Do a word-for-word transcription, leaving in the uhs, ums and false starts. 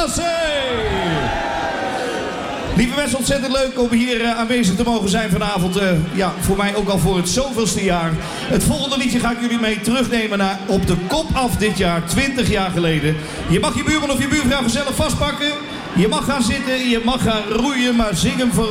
Hasse. Lieve mensen, ontzettend leuk om hier uh, aanwezig te mogen zijn vanavond. Uh, ja, voor mij ook al voor het zoveelste jaar. Het volgende liedje ga ik jullie mee terugnemen naar Op de Kop Af dit jaar, twintig jaar geleden. Je mag je buurman of je buurvrouw gezellig vastpakken. Je mag gaan zitten, je mag gaan roeien, maar zing hem vooral.